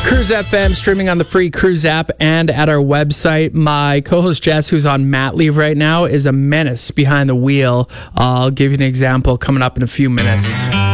Cruise FM, streaming on the free Cruise app and at our website. My co-host Jess, who's on mat leave right now, is a menace behind the wheel. I'll give you an example coming up in a few minutes.